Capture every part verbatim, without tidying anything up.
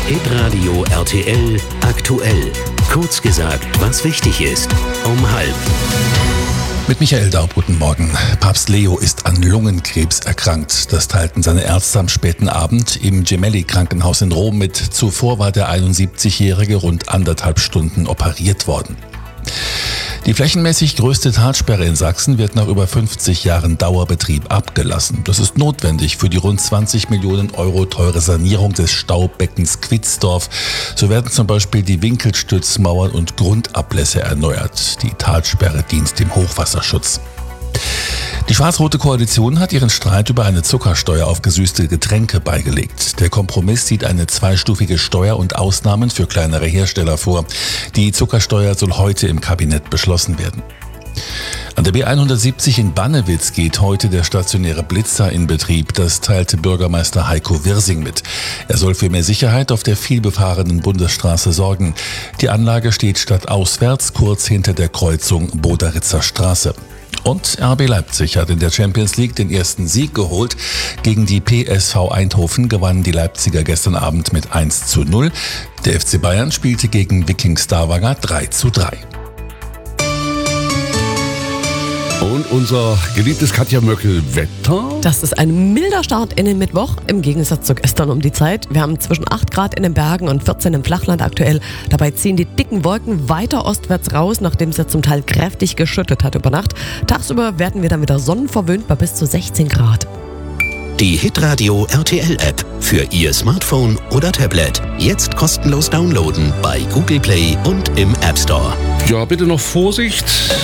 Hitradio R T L aktuell. Kurz gesagt, was wichtig ist. Um halb. Mit Michael Daub, guten Morgen. Papst Leo ist an Lungenkrebs erkrankt. Das teilten seine Ärzte am späten Abend im Gemelli-Krankenhaus in Rom mit. Zuvor war der einundsiebzigjährige rund anderthalb Stunden operiert worden. Die flächenmäßig größte Talsperre in Sachsen wird nach über fünfzig Jahren Dauerbetrieb abgelassen. Das ist notwendig für die rund zwanzig Millionen Euro teure Sanierung des Staubeckens Quitzdorf. So werden zum Beispiel die Winkelstützmauern und Grundablässe erneuert. Die Talsperre dient dem Hochwasserschutz. Die schwarz-rote Koalition hat ihren Streit über eine Zuckersteuer auf gesüßte Getränke beigelegt. Der Kompromiss sieht eine zweistufige Steuer und Ausnahmen für kleinere Hersteller vor. Die Zuckersteuer soll heute im Kabinett beschlossen werden. An der B hundertsiebzig in Bannewitz geht heute der stationäre Blitzer in Betrieb. Das teilte Bürgermeister Heiko Wirsing mit. Er soll für mehr Sicherheit auf der vielbefahrenen Bundesstraße sorgen. Die Anlage steht stadtauswärts kurz hinter der Kreuzung Boderitzer Straße. Und R B Leipzig hat in der Champions League den ersten Sieg geholt. Gegen die P S V Eindhoven gewannen die Leipziger gestern Abend mit eins zu null. Der F C Bayern spielte gegen Viking Stavanger drei zu drei. Und unser geliebtes Katja Möckel-Wetter. Das ist ein milder Start in den Mittwoch, im Gegensatz zu gestern um die Zeit. Wir haben zwischen acht Grad in den Bergen und vierzehn im Flachland aktuell. Dabei ziehen die dicken Wolken weiter ostwärts raus, nachdem es ja zum Teil kräftig geschüttet hat über Nacht. Tagsüber werden wir dann wieder sonnenverwöhnt bei bis zu sechzehn Grad. Die Hitradio R T L-App für Ihr Smartphone oder Tablet. Jetzt kostenlos downloaden bei Google Play und im App Store. Ja, bitte noch Vorsicht.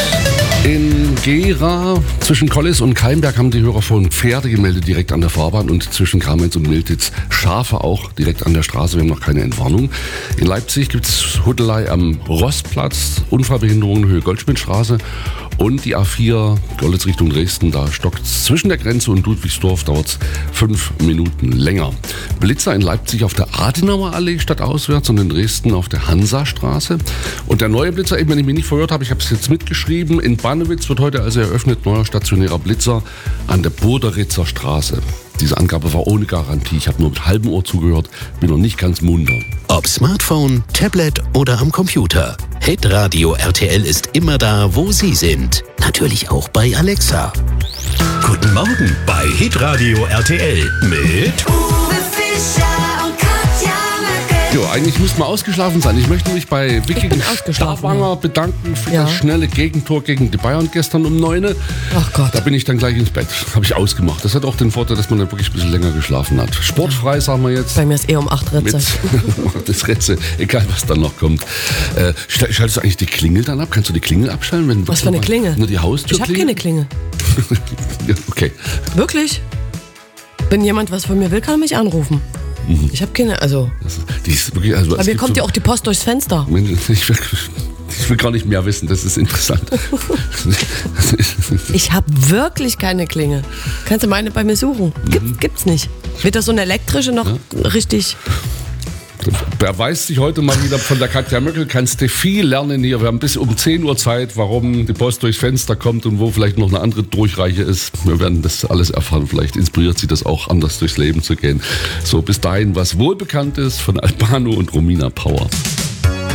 In Gera zwischen Kollis und Keimberg haben die Hörer von Pferde gemeldet direkt an der Fahrbahn und zwischen Kamenz und Miltitz Schafe auch direkt an der Straße. Wir haben noch keine Entwarnung. In Leipzig gibt es Huddelei am Rostplatz, Unfallbehinderung Höhe Goldschmidtstraße und die A vier Görlitz Richtung Dresden. Da stockt es zwischen der Grenze und Ludwigsdorf, dauert es fünf Minuten länger. Blitzer in Leipzig auf der Adenauer Allee statt auswärts und in Dresden auf der Hansastraße. Und der neue Blitzer, eben wenn ich mich nicht verhört habe, ich habe es jetzt mitgeschrieben, in Bannewitz wird heute also eröffnet, neuer stationärer Blitzer an der Boderitzer Straße. Diese Angabe war ohne Garantie. Ich habe nur mit halbem Ohr zugehört, bin noch nicht ganz munter. Ob Smartphone, Tablet oder am Computer. Hitradio R T L ist immer da, wo Sie sind. Natürlich auch bei Alexa. Guten Morgen bei Hitradio R T L mit Uwe Fischer und Katja Möckel. Ja, eigentlich müsste man ausgeschlafen sein. Ich möchte mich bei Viking bin ausgeschlafen, Stavanger bedanken für Ja. das schnelle Gegentor gegen die Bayern gestern um neun. Ach Gott. Da bin ich dann gleich ins Bett. Habe ich ausgemacht. Das hat auch den Vorteil, dass man dann wirklich ein bisschen länger geschlafen hat. Sportfrei, sagen wir jetzt. Bei mir ist eh um acht Ritze. Mit das Rätsel, egal was dann noch kommt. Äh, stell- schaltest du eigentlich die Klingel dann ab? Kannst du die Klingel abstellen? Wenn Was für eine Klingel? Nur die Haustür. Ich habe keine Klinge. Ja, okay. Wirklich? Wenn jemand was von mir will, kann er mich anrufen. Ich habe keine, also... Das ist, die ist wirklich, also, Aber es mir gibt kommt so, ja auch die Post durchs Fenster. Ich will, ich will gar nicht mehr wissen, das ist interessant. Ich habe wirklich keine Klinge. Kannst du meine bei mir suchen? Gibt, Gibt's nicht. Weder so eine elektrische noch richtig... Beweist sich heute mal wieder von der Katja Möckel, kannst du viel lernen hier. Wir haben bis um zehn Uhr Zeit, warum die Post durchs Fenster kommt und wo vielleicht noch eine andere Durchreiche ist. Wir werden das alles erfahren. Vielleicht inspiriert sie das auch, anders durchs Leben zu gehen. So, bis dahin was Wohlbekanntes von Albano und Romina Power.